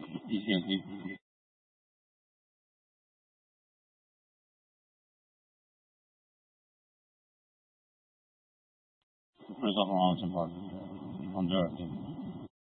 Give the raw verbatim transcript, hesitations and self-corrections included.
一线黑体不知道从哪情况，从这儿。